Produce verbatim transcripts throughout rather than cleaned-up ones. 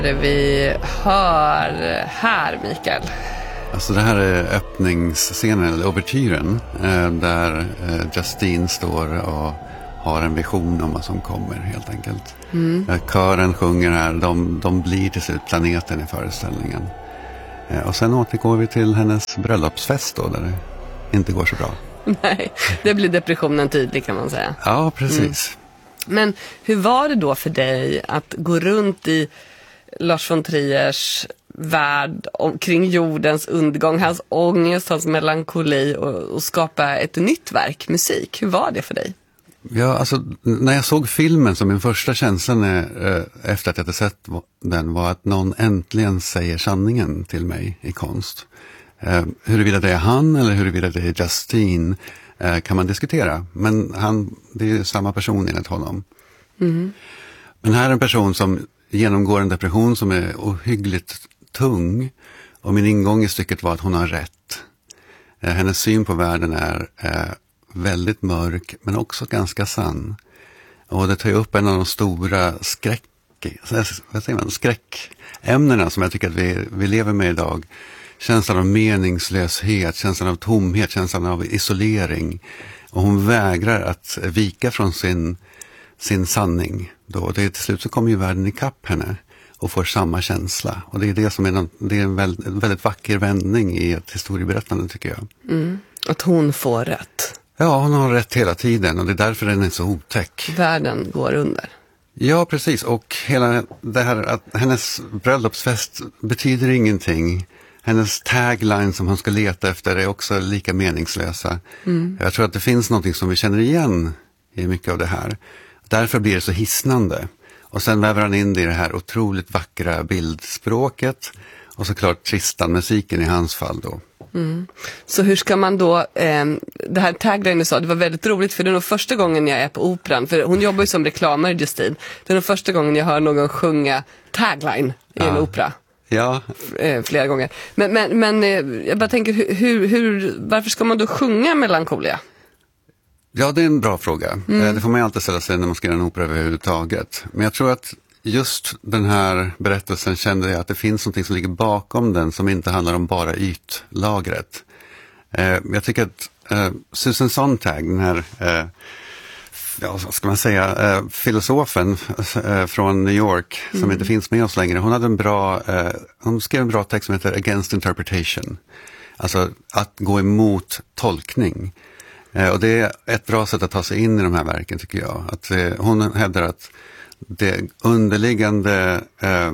Vi hör här, Mikael. Alltså det här är öppningsscenen, eller ouvertyren, där Justine står och har en vision om vad som kommer, helt enkelt. Mm. Kören sjunger här, de, de blir till slut planeten i föreställningen. Och sen återgår vi till hennes bröllopsfest då, där det inte går så bra. Nej, det blir depressionen tydlig, kan man säga. Ja, precis. Mm. Men hur var det då för dig att gå runt i Lars von Triers värld kring jordens undergång, hans ångest, hans melankoli och, och skapa ett nytt verk, musik? Hur var det för dig? Ja, alltså när jag såg filmen, så min första känsla när, efter att jag hade sett den var att någon äntligen säger sanningen till mig i konst. Eh, huruvida det är han eller huruvida det är Justine eh, kan man diskutera. Men han, det är ju samma person enligt honom. Mm. Men här är en person som genomgår en depression som är ohyggligt tung. Och min ingång i stycket var att hon har rätt. Eh, hennes syn på världen är eh, väldigt mörk, men också ganska sann. Och det tar ju upp en av de stora skräck, vad säger man, skräckämnena som jag tycker att vi, vi lever med idag. Känslan av meningslöshet, känslan av tomhet, känslan av isolering. Och hon vägrar att vika från sin, sin sanning. Då. Det är till slut så kommer ju världen ikapp henne och får samma känsla. Och det är det som är, någon, det är en väldigt, väldigt vacker vändning i ett historieberättande, tycker jag. Mm. Att hon får rätt. Ja, hon har rätt hela tiden och det är därför den är så otäck. Världen går under. Ja, precis. Och hela det här att hennes bröllopsfest betyder ingenting. Hennes tagline som hon ska leta efter är också lika meningslösa. Mm. Jag tror att det finns något som vi känner igen i mycket av det här. Därför blir det så hisnande. Och sen väver han in det i det här otroligt vackra bildspråket. Och såklart Tristan-musiken i hans fall då. Mm. Så hur ska man då, eh, det här tagline du sa, det var väldigt roligt för det är nog första gången jag är på operan, för hon jobbar ju som reklamare, Justine. Det är nog första gången jag hör någon sjunga tagline i ja. en opera. Ja. Eh, flera gånger. Men, men, men eh, jag bara tänker, hur, hur, varför ska man då sjunga melankolia? Ja, det är en bra fråga. Mm. Eh, det får man ju alltid ställa sig när man ska göra en opera överhuvudtaget. Men jag tror att just den här berättelsen kände jag att det finns något som ligger bakom den som inte handlar om bara ytlagret. Eh, jag tycker att eh, Susan Sontag, den här, eh, ja, vad ska man säga, eh, filosofen eh, från New York som mm. inte finns med oss längre, hon hade en bra, eh, hon skrev en bra text som heter Against Interpretation. Alltså att gå emot tolkning. Eh, och det är ett bra sätt att ta sig in i de här verken, tycker jag. Att, eh, hon hävdar att det underliggande eh,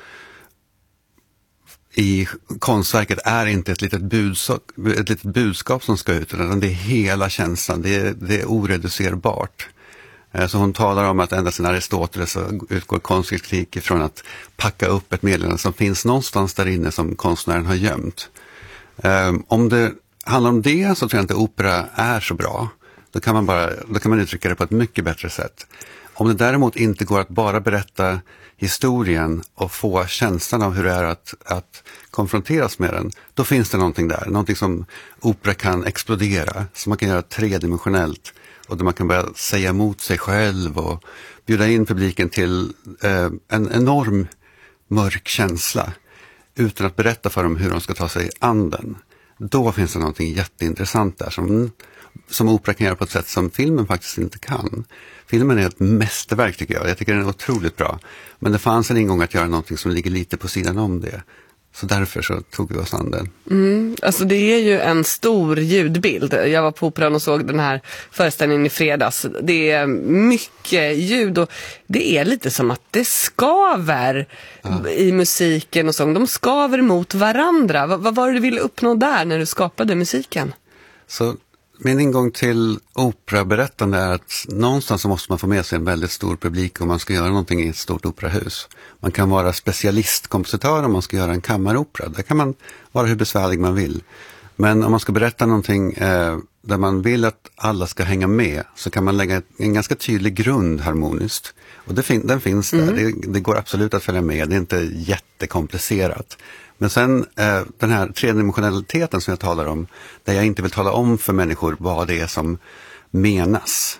i konstverket är inte ett litet, budskap, ett litet budskap som ska ut, utan det är hela känslan, det är, det är oreducerbart. Eh, så hon talar om att ända sedan Aristoteles så utgår konstkritik ifrån att packa upp ett meddelande som finns någonstans där inne som konstnären har gömt. Eh, om det handlar om det så tror jag inte opera är så bra. Då kan man bara, då kan man uttrycka det på ett mycket bättre sätt. Om det däremot inte går att bara berätta historien och få känslan av hur det är att, att konfronteras med den, då finns det någonting där. Någonting som opera kan explodera, som man kan göra tredimensionellt och där man kan börja säga emot sig själv och bjuda in publiken till eh, en enorm mörk känsla utan att berätta för dem hur de ska ta sig an den. Då finns det någonting jätteintressant där som, som opera kan göra på ett sätt som filmen faktiskt inte kan. Filmen är ett mästerverk, tycker jag. Jag tycker den är otroligt bra. Men det fanns en ingång att göra någonting som ligger lite på sidan om det. Så därför så tog vi oss an den. Mm, alltså det är ju en stor ljudbild. Jag var på operan och såg den här föreställningen i fredags. Det är mycket ljud och det är lite som att det skaver ja. i musiken och sång. De skaver mot varandra. Vad, vad var det du ville uppnå där när du skapade musiken? Så min ingång till operaberättande är att någonstans så måste man få med sig en väldigt stor publik om man ska göra någonting i ett stort operahus. Man kan vara specialistkompositör om man ska göra en kammaropera. Där kan man vara hur besvärlig man vill. Men om man ska berätta någonting eh, där man vill att alla ska hänga med så kan man lägga en ganska tydlig grund harmoniskt. Och det fin- den finns där. Mm. Det, det går absolut att följa med. Det är inte jättekomplicerat. Men sen eh, den här tredimensionaliteten som jag talar om, där jag inte vill tala om för människor vad det är som menas.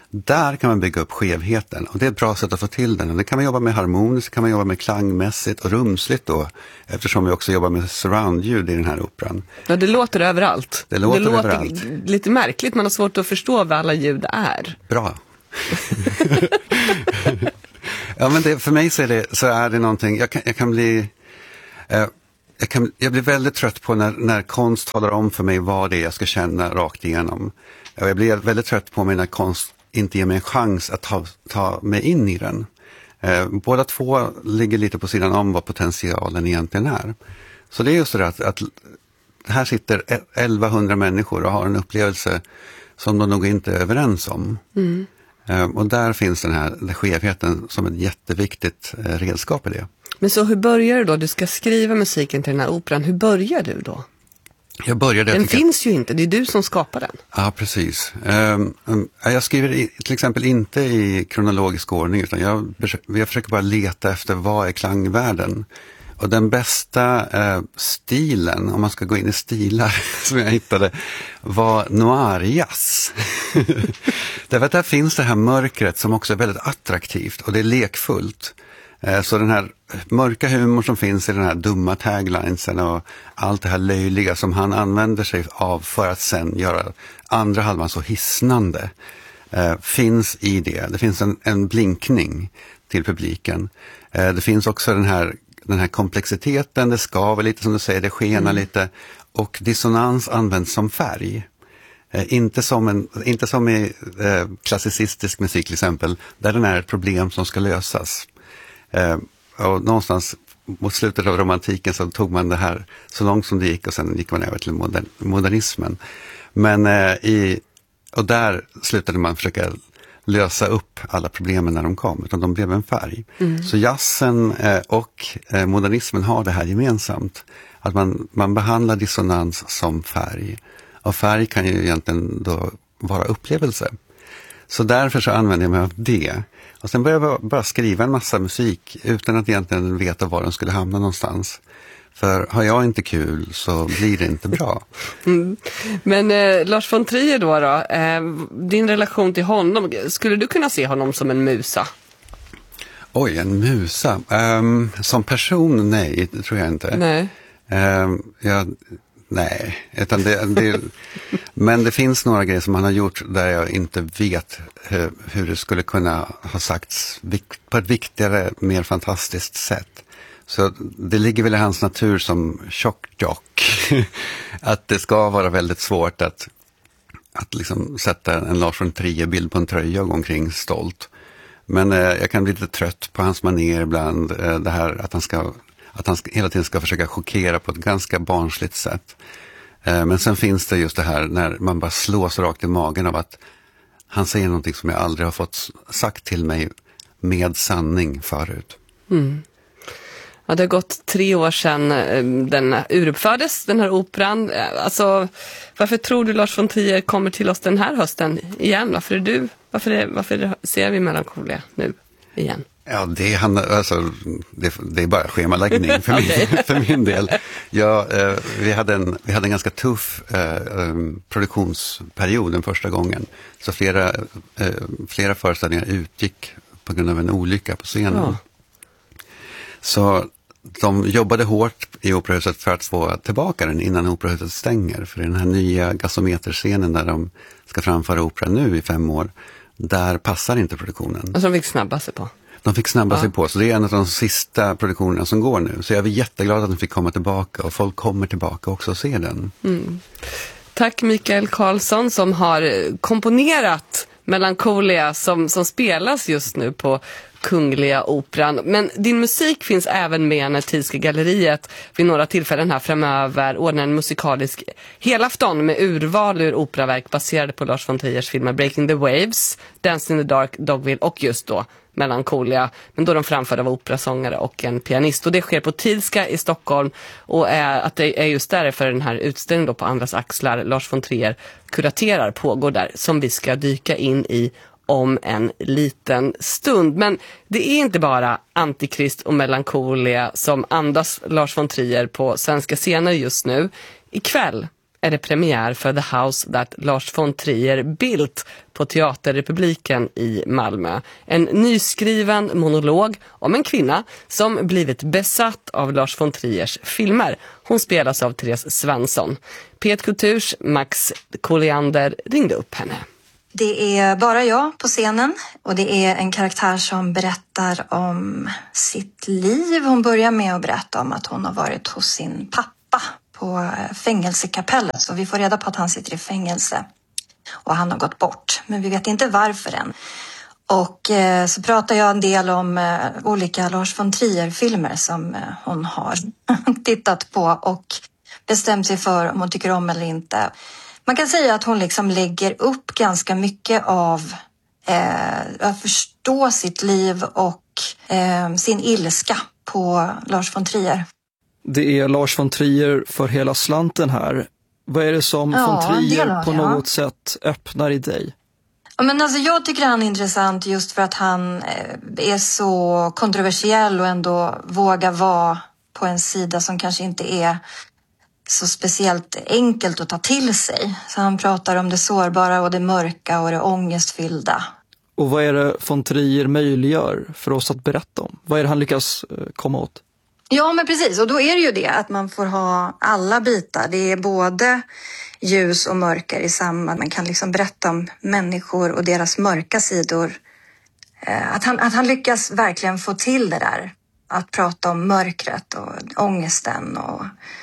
Där kan man bygga upp skevheten och det är ett bra sätt att få till den. Och det kan man jobba med harmoniskt, kan man jobba med klangmässigt och rumsligt då, eftersom vi också jobbar med surroundljud i den här operan. Ja, det låter överallt. Det låter, det låter överallt. Lite märkligt, man har svårt att förstå vad alla ljud är. Bra. Ja, men det, för mig så är det, så är det någonting, jag kan, jag kan bli... Eh, Jag, kan, jag blir väldigt trött på när, när konst talar om för mig vad det är jag ska känna rakt igenom. Jag blir väldigt trött på mig när konst inte ger mig en chans att ta, ta mig in i den. Eh, båda två ligger lite på sidan om vad potentialen egentligen är. Så det är just det att, att här sitter elvahundra människor och har en upplevelse som de nog inte är överens om. Mm. Eh, och där finns den här den skevheten som ett jätteviktigt eh, redskap i det. Men så hur börjar du då? Du ska skriva musiken till den här operan. Hur börjar du då? Jag började, den jag finns ju inte, det är du som skapar den. Ja, precis. Um, um, jag skriver i, till exempel inte i kronologisk ordning utan jag, jag försöker bara leta efter vad är klangvärlden. Och den bästa uh, stilen, om man ska gå in i stilar som jag hittade, var noir-jazz. Därför att där finns det här mörkret som också är väldigt attraktivt och det är lekfullt. Så den här mörka humor som finns i den här dumma taglinesen och allt det här löjliga som han använder sig av för att sen göra andra halvan så hisnande eh, finns i det. Det finns en, en blinkning till publiken. Eh, det finns också den här, den här komplexiteten, det skaver lite som du säger, det skenar mm. lite och dissonans används som färg. Eh, inte, som en, inte som i eh, klassicistisk musik till exempel, där den är ett problem som ska lösas. Eh, och någonstans mot slutet av romantiken så tog man det här så långt som det gick och sen gick man över till modern, modernismen. Men eh, i, och där slutade man försöka lösa upp alla problemen när de kom, utan de blev en färg. Mm. Så jazzen eh, och eh, modernismen har det här gemensamt. Att man, man behandlar dissonans som färg. Och färg kan ju egentligen då vara upplevelse. Så därför så använder jag mig av det. Och sen började jag bara skriva en massa musik utan att egentligen veta var den skulle hamna någonstans. För har jag inte kul så blir det inte bra. Mm. Men eh, Lars von Trier då, då eh, din relation till honom, skulle du kunna se honom som en musa? Oj, en musa. Um, som person, nej, det tror jag inte. Nej. Um, jag... Nej, utan det, det, men det finns några grejer som han har gjort där jag inte vet hur, hur det skulle kunna ha sagts på ett viktigare, mer fantastiskt sätt. Så det ligger väl i hans natur som tjock-tjock att det ska vara väldigt svårt att, att liksom sätta en Lars von Trier-bild på en tröja och gå omkring stolt. Men eh, jag kan bli lite trött på hans manér ibland, eh, det här att han ska... Att han ska, hela tiden ska försöka chockera på ett ganska barnsligt sätt. Eh, men sen finns det just det här när man bara slås rakt i magen av att han säger någonting som jag aldrig har fått sagt till mig med sanning förut. Mm. Ja, det har gått tre år sedan den uruppfördes, den här operan. Alltså, varför tror du Lars von Trier kommer till oss den här hösten igen? Varför är du, varför, är, varför ser vi Melancholia nu igen? Ja, det, han, alltså, det, det är bara schemaläggning för, okay. min, för min del. Ja, eh, vi, hade en, vi hade en ganska tuff eh, produktionsperiod den första gången. Så flera, eh, flera föreställningar utgick på grund av en olycka på scenen. Ja. Så de jobbade hårt i Operahuset för att få tillbaka den innan Operahuset stänger. För den här nya gasometerscenen där de ska framföra opera nu i fem år, där passar inte produktionen. Alltså de fick snabba sig på. De fick snabba ja. sig på, så det är en av de sista produktionerna som går nu. Så jag är jätteglad att de fick komma tillbaka och folk kommer tillbaka också och se den. Mm. Tack Mikael Karlsson som har komponerat Melancholia som, som spelas just nu på Kungliga Operan. Men din musik finns även med när Thielske galleriet vid några tillfällen här framöver ordnar en musikalisk helafton med urval ur operaverk baserade på Lars von Triers filmer Breaking the Waves, Dance in the Dark, Dogville och just då Melancholia, men då de framförda av operasångare och en pianist. Och det sker på Thielska i Stockholm och är, att det är just därför den här utställningen då på Andras axlar Lars von Trier kuraterar pågår där som vi ska dyka in i om en liten stund. Men det är inte bara Antikrist och Melancholia som andas Lars von Trier på svenska scener just nu. Ikväll är det premiär för The House That Lars von Trier Built på Teaterrepubliken i Malmö. En nyskriven monolog om en kvinna som blivit besatt av Lars von Triers filmer. Hon spelas av Therese Svensson. P ett Kulturs Max Colliander ringde upp henne. Det är bara jag på scenen och det är en karaktär som berättar om sitt liv. Hon börjar med att berätta om att hon har varit hos sin pappa på fängelsekapellet. Så vi får reda på att han sitter i fängelse och han har gått bort. Men vi vet inte varför än. Och eh, så pratar jag en del om eh, olika Lars von Trier-filmer som eh, hon har tittat på och bestämt sig för om hon tycker om eller inte. Man kan säga att hon liksom lägger upp ganska mycket av eh, att förstå sitt liv och eh, sin ilska på Lars von Trier. Det är Lars von Trier för hela slanten här. Vad är det som ja, von Trier det på ja. något sätt öppnar i dig? Ja, men alltså, jag tycker han är intressant just för att han eh, är så kontroversiell och ändå vågar vara på en sida som kanske inte är så speciellt enkelt att ta till sig. Så han pratar om det sårbara och det mörka och det ångestfyllda. Och vad är det von Trier möjliggör för oss att berätta om? Vad är det han lyckas komma åt? Ja, men precis. Och då är det ju det att man får ha alla bitar. Det är både ljus och mörker i samma. Man kan liksom berätta om människor och deras mörka sidor. Att han, att han lyckas verkligen få till det där. Att prata om mörkret och ångesten och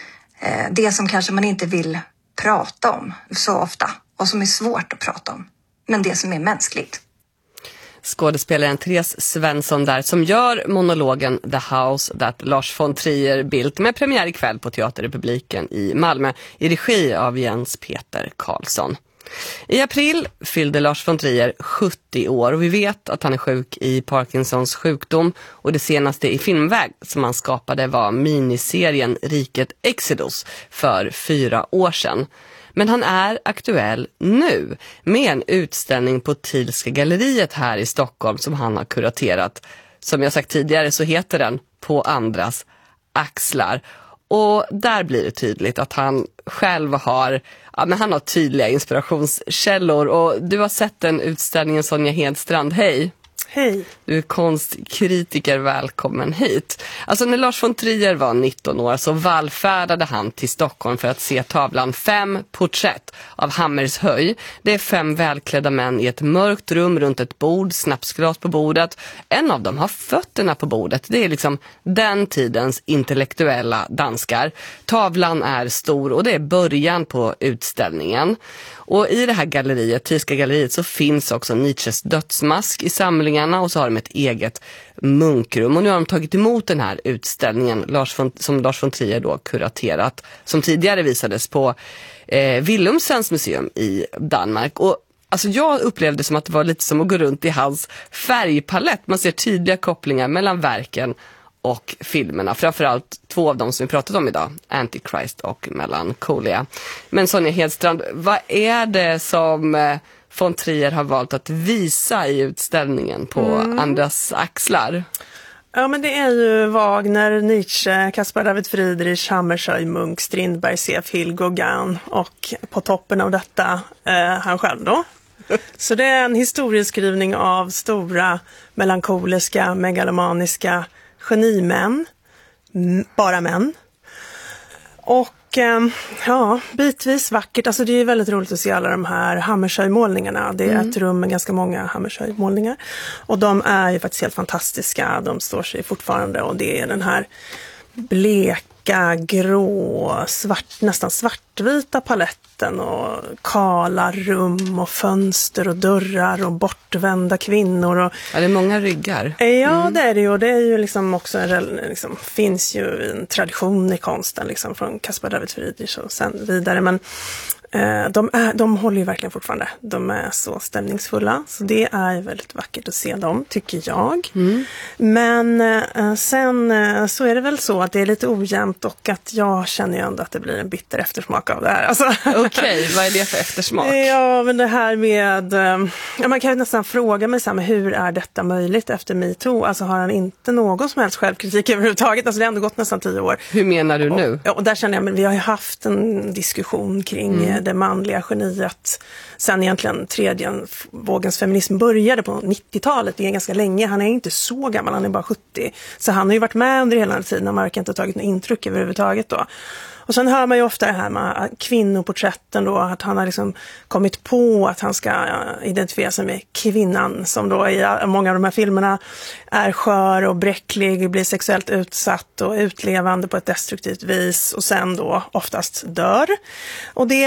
det som kanske man inte vill prata om så ofta och som är svårt att prata om. Men det som är mänskligt. Skådespelaren Therese Svensson där som gör monologen The House That Lars von Trier Built med premiär ikväll på Teaterrepubliken i Malmö i regi av Jens Peter Karlsson. I april fyllde Lars von Trier sjuttio år och vi vet att han är sjuk i Parkinsons sjukdom och det senaste i filmväg som han skapade var miniserien Riket Exodus för fyra år sedan. Men han är aktuell nu med en utställning på Thielska galleriet här i Stockholm som han har kuraterat. Som jag sagt tidigare så heter den På andras axlar. Och där blir det tydligt att han själv har, ja, men han har tydliga inspirationskällor. Och du har sett den utställningen, Sonja Hedstrand. Hej! Hej! Du är konstkritiker, välkommen hit. Alltså när Lars von Trier var nitton år så vallfärdade han till Stockholm för att se tavlan Fem porträtt av Hammershöj. Det är fem välklädda män i ett mörkt rum runt ett bord, snapsglas på bordet. En av dem har fötterna på bordet. Det är liksom den tidens intellektuella danskar. Tavlan är stor och det är början på utställningen. Och i det här galleriet, Thielska galleriet, så finns också Nietzsches dödsmask i samlingarna och så har de ett eget munkrum. Och nu har de tagit emot den här utställningen Lars von, som Lars von Trier då kuraterat, som tidigare visades på eh, Willumsens museum i Danmark. Och alltså jag upplevde som att det var lite som att gå runt i hans färgpalett. Man ser tydliga kopplingar mellan verken och filmerna. Framförallt två av dem som vi pratat om idag. Antichrist och Melancholia. Men Sonja Hedstrand, vad är det som eh, von Trier har valt att visa i utställningen på mm. andras axlar? Ja, men det är ju Wagner, Nietzsche, Caspar David Friedrich, Hammershøi, Munch, Strindberg, C F. Hill, Gauguin och på toppen av detta eh, han själv då. Så det är en historieskrivning av stora melankoliska, megalomaniska genimän, bara män. Och eh, ja, bitvis vackert. Alltså det är väldigt roligt att se alla de här Hammershøi-målningarna. Det är mm. ett rum med ganska många Hammershøi-målningar. Och de är ju faktiskt helt fantastiska. De står sig fortfarande och det är den här bleka, grå, svart, nästan svartvita paletten och kala rum och fönster och dörrar och bortvända kvinnor. Och, ja, det är många ryggar. Ja, mm. det är det ju. Och det är ju liksom också en, liksom, finns ju en tradition i konsten liksom, från Caspar David Friedrich och sen vidare. Men De, är, de håller ju verkligen fortfarande. De är så stämningsfulla. Så det är väldigt vackert att se dem, tycker jag. Mm. Men eh, sen eh, så är det väl så att det är lite ojämnt och att jag känner ju ändå att det blir en bitter eftersmak av det här. Alltså. Okej, okay, vad är det för eftersmak? Ja, men det här med... Eh, ja, man kan ju nästan fråga mig så här, men hur är detta möjligt efter MeToo? Alltså har han inte någon som helst självkritik överhuvudtaget? Alltså det har ändå gått nästan tio år. Hur menar du nu? Och, och där känner jag, men vi har ju haft en diskussion kring mm. det manliga geniet sen egentligen tredje vågens feminism började på nittiotalet. Det är ganska länge. Han är inte så gammal, han är bara sjuttio. Så han har ju varit med under hela den tiden. Man verkar inte ha tagit något intryck överhuvudtaget då. Och sen hör man ju ofta det här med kvinnoporträtten då, att han har liksom kommit på att han ska identifiera sig med kvinnan som då i många av de här filmerna är skör och bräcklig, blir sexuellt utsatt och utlevande på ett destruktivt vis och sen då oftast dör. Och det